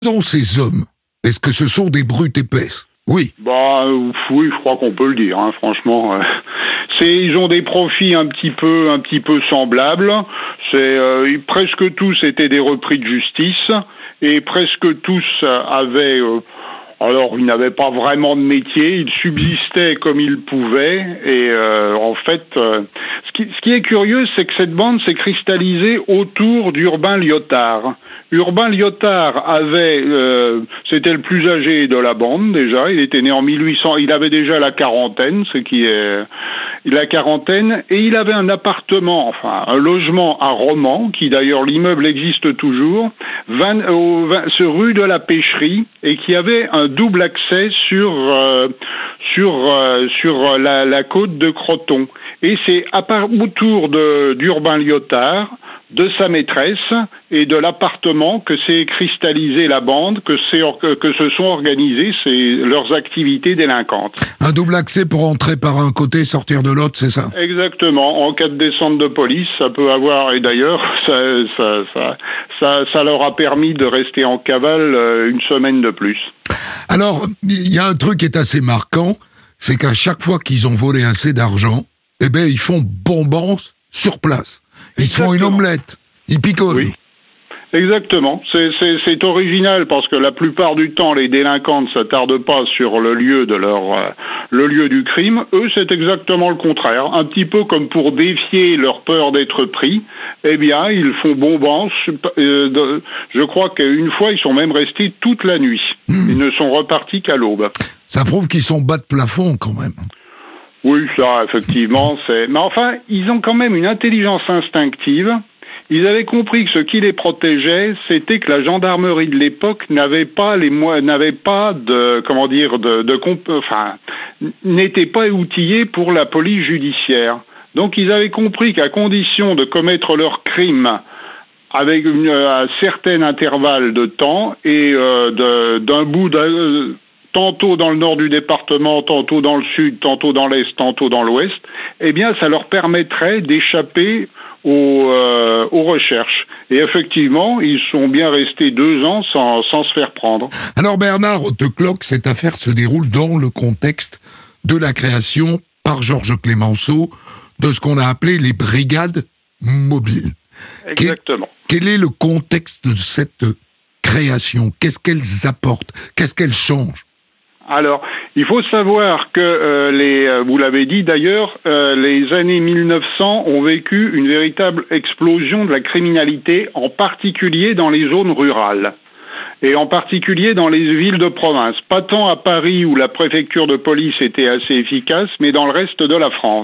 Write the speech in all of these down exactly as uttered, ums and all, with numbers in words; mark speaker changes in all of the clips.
Speaker 1: sont ces hommes? Est-ce que ce sont des brutes épaisses? Oui.
Speaker 2: Bah euh, oui, je crois qu'on peut le dire, hein, franchement. Euh, c'est, ils ont des profils un petit peu, un petit peu semblables. C'est euh, presque tous étaient des repris de justice et presque tous avaient. Euh, alors, ils n'avaient pas vraiment de métier, ils subsistaient comme ils pouvaient, et euh, en fait, euh, ce, qui, ce qui est curieux, c'est que cette bande s'est cristallisée autour d'Urbain Liotard. Urbain Liotard avait, euh, c'était le plus âgé de la bande déjà, il était né en mille huit cents, il avait déjà la quarantaine, ce qui est la quarantaine, et il avait un appartement, enfin un logement à Romans, qui d'ailleurs l'immeuble existe toujours, vingt, au, vingt, sur rue de la Pêcherie, et qui avait un double accès sur euh, sur euh, sur la, la côte de Croton. Et c'est à part, autour de d'Urbain Liotard, de sa maîtresse et de l'appartement que s'est cristallisée la bande, que, c'est, que, que se sont organisées ces, leurs activités délinquantes.
Speaker 1: Un double accès pour entrer par un côté et sortir de l'autre, c'est ça?
Speaker 2: Exactement. En cas de descente de police, ça peut avoir, et d'ailleurs, ça, ça, ça, ça, ça leur a permis de rester en cavale une semaine de plus.
Speaker 1: Alors, il y a un truc qui est assez marquant, c'est qu'à chaque fois qu'ils ont volé assez d'argent, eh ben, ils font bombance sur place. Ils se font une omelette, ils picolent.
Speaker 2: Oui. Exactement. C'est, c'est, c'est original parce que la plupart du temps, les délinquants ne s'attardent pas sur le lieu de leur, euh, le lieu du crime. Eux, c'est exactement le contraire. Un petit peu comme pour défier leur peur d'être pris. Eh bien, ils font bombance. Euh, de, je crois qu'une fois, ils sont même restés toute la nuit. Mmh. Ils ne sont repartis qu'à l'aube.
Speaker 1: Ça prouve qu'ils sont bas de plafond quand même.
Speaker 2: Oui, ça, effectivement, c'est... Mais enfin, ils ont quand même une intelligence instinctive. Ils avaient compris que ce qui les protégeait, c'était que la gendarmerie de l'époque n'avait pas les moyens, n'avait pas de, comment dire, de, de, enfin, n'était pas outillée pour la police judiciaire. Donc, ils avaient compris qu'à condition de commettre leur crime avec une, un certain intervalle de temps et euh, de, d'un bout d'un... tantôt dans le nord du département, tantôt dans le sud, tantôt dans l'est, tantôt dans l'ouest, eh bien, ça leur permettrait d'échapper aux, euh, aux recherches. Et effectivement, ils sont bien restés deux ans sans, sans se faire prendre.
Speaker 1: Alors Bernard Hautecloque, cette affaire se déroule dans le contexte de la création par Georges Clemenceau de ce qu'on a appelé les brigades mobiles.
Speaker 2: Exactement.
Speaker 1: Quel, quel est le contexte de cette création? Qu'est-ce qu'elles apportent? Qu'est-ce qu'elles changent?
Speaker 2: Alors, il faut savoir que, euh, les, vous l'avez dit d'ailleurs, euh, les années mille neuf cents ont vécu une véritable explosion de la criminalité, en particulier dans les zones rurales. Et en particulier dans les villes de province. Pas tant à Paris où la préfecture de police était assez efficace, mais dans le reste de la France.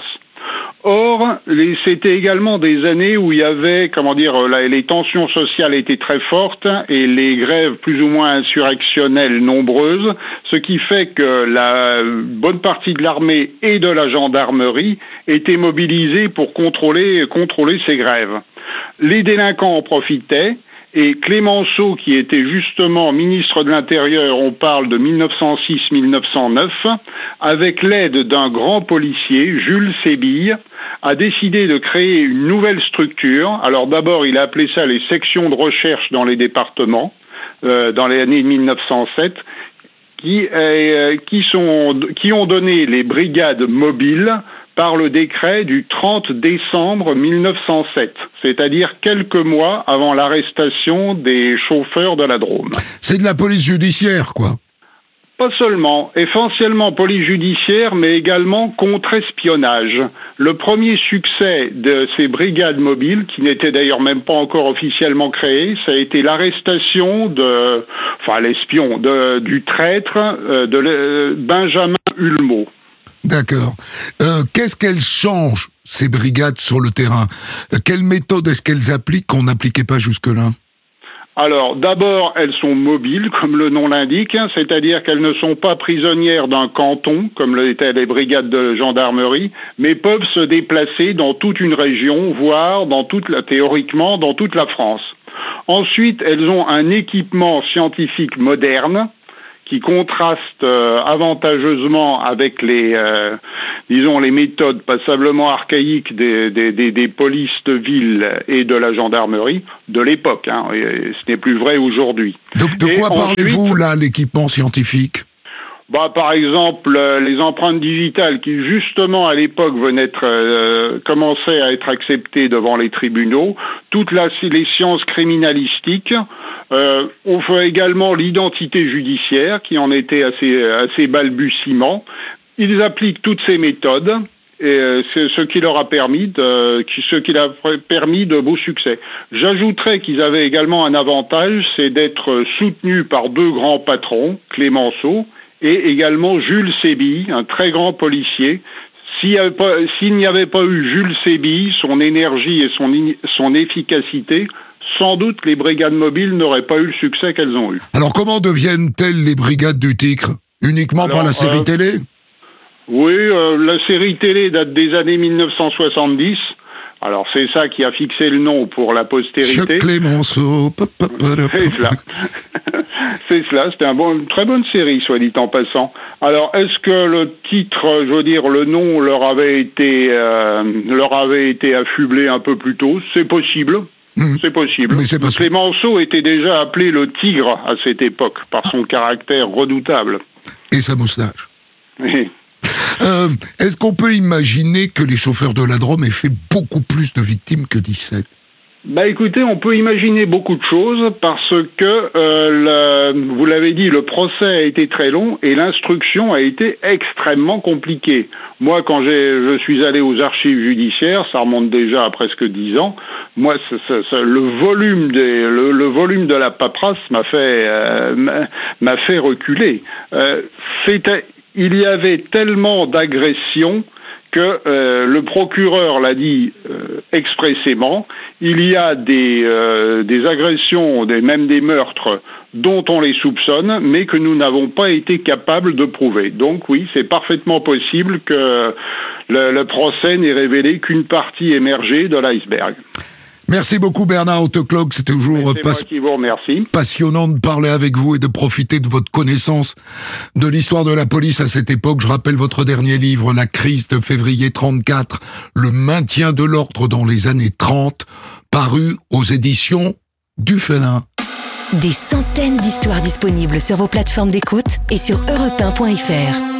Speaker 2: Or, les, c'était également des années où il y avait, comment dire, la, les tensions sociales étaient très fortes et les grèves plus ou moins insurrectionnelles nombreuses, ce qui fait que la bonne partie de l'armée et de la gendarmerie étaient mobilisés pour contrôler, contrôler ces grèves. Les délinquants en profitaient. Et Clemenceau, qui était justement ministre de l'Intérieur, on parle de mille neuf cent six à mille neuf cent neuf, avec l'aide d'un grand policier, Jules Sébille, a décidé de créer une nouvelle structure. Alors d'abord, il a appelé ça les sections de recherche dans les départements, euh, dans les années mille neuf cent sept, qui, euh, qui, sont, qui ont donné les brigades mobiles par le décret du trente décembre mille neuf cent sept, c'est-à-dire quelques mois avant l'arrestation des chauffeurs de la Drôme.
Speaker 1: C'est de la police judiciaire, quoi.
Speaker 2: Pas seulement, essentiellement police judiciaire, mais également contre-espionnage. Le premier succès de ces brigades mobiles, qui n'étaient d'ailleurs même pas encore officiellement créées, ça a été l'arrestation de, enfin l'espion, de, du traître euh, de euh, Benjamin Hulmeau.
Speaker 1: D'accord. Euh, qu'est-ce qu'elles changent, ces brigades, sur le terrain? euh, Quelle méthode est-ce qu'elles appliquent qu'on n'appliquait pas jusque-là?
Speaker 2: Alors, d'abord, elles sont mobiles, comme le nom l'indique, hein, c'est-à-dire qu'elles ne sont pas prisonnières d'un canton, comme l'étaient les brigades de gendarmerie, mais peuvent se déplacer dans toute une région, voire, dans toute la, théoriquement, dans toute la France. Ensuite, elles ont un équipement scientifique moderne, qui contraste euh, avantageusement avec les, euh, disons, les méthodes passablement archaïques des, des, des, des polices de ville et de la gendarmerie de l'époque. Hein, et ce n'est plus vrai aujourd'hui.
Speaker 1: Donc, de
Speaker 2: et
Speaker 1: quoi
Speaker 2: ensuite,
Speaker 1: parlez-vous, là, l'équipement scientifique ?
Speaker 2: Bah, par exemple, euh, les empreintes digitales qui, justement, à l'époque, venaient être, euh, commençaient à être acceptées devant les tribunaux. Toutes la, les sciences criminalistiques. Euh, on fait également l'identité judiciaire, qui en était assez, assez balbutiement. Ils appliquent toutes ces méthodes. Et euh, c'est ce qui leur a permis de, qui, ce qui leur a permis de beaux succès. J'ajouterais qu'ils avaient également un avantage, c'est d'être soutenus par deux grands patrons, Clémenceau, et également Jules Sébille, un très grand policier. S'il n'y avait pas, s'il n'y avait pas eu Jules Sébille, son énergie et son, son efficacité, sans doute les brigades mobiles n'auraient pas eu le succès qu'elles ont eu.
Speaker 1: Alors comment deviennent-elles les brigades du Tigre ? Uniquement Alors, par la série euh, télé ?
Speaker 2: Oui, euh, la série télé date des années mille neuf cent soixante-dix. Alors c'est ça qui a fixé le nom pour la postérité.
Speaker 1: Monsieur Clémenceau.
Speaker 2: C'est cela. C'est cela, c'était un bon, une très bonne série, soit dit en passant. Alors, est-ce que le titre, je veux dire, le nom leur avait été, euh, leur avait été affublé un peu plus tôt ? C'est possible. Mmh. C'est possible.
Speaker 1: Mais c'est pas
Speaker 2: Clémenceau était déjà appelé le Tigre à cette époque, par son caractère redoutable.
Speaker 1: Et sa moustache.
Speaker 2: Oui.
Speaker 1: Euh, est-ce qu'on peut imaginer que les chauffeurs de la Drôme aient fait beaucoup plus de victimes que dix-sept ?
Speaker 2: Bah écoutez, on peut imaginer beaucoup de choses parce que, euh, le, vous l'avez dit, le procès a été très long et l'instruction a été extrêmement compliquée. Moi, quand j'ai, je suis allé aux archives judiciaires, ça remonte déjà à presque dix ans, moi, ça, ça, ça, le volume des, le, le volume de la paperasse m'a fait, euh, m'a, m'a fait reculer. Euh, c'était, il y avait tellement d'agressions que euh, le procureur l'a dit euh, expressément, il y a des, euh, des agressions, des, même des meurtres dont on les soupçonne, mais que nous n'avons pas été capables de prouver. Donc oui, c'est parfaitement possible que le, le procès n'ait révélé qu'une partie émergée de l'iceberg.
Speaker 1: Merci beaucoup Bernard Hautecloque, c'était toujours
Speaker 2: c'est pas... moi qui vous remercie.
Speaker 1: Passionnant de parler avec vous et de profiter de votre connaissance de l'histoire de la police à cette époque. Je rappelle votre dernier livre, La crise de février trente-quatre, le maintien de l'ordre dans les années trente, paru aux éditions du Félin.
Speaker 3: Des centaines d'histoires disponibles sur vos plateformes d'écoute et sur europe un point f r.